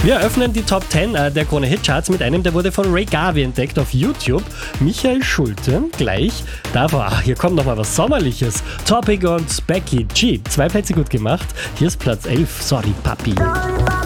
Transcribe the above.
Wir eröffnen die Top 10 der Krone Hitcharts mit einem, der wurde von Ray Garvey entdeckt auf YouTube. Michael Schulte, gleich. Davor, hier kommt nochmal was Sommerliches. Topic und Becky G. 2 Plätze gut gemacht. Hier ist Platz 11. Sorry, Papi.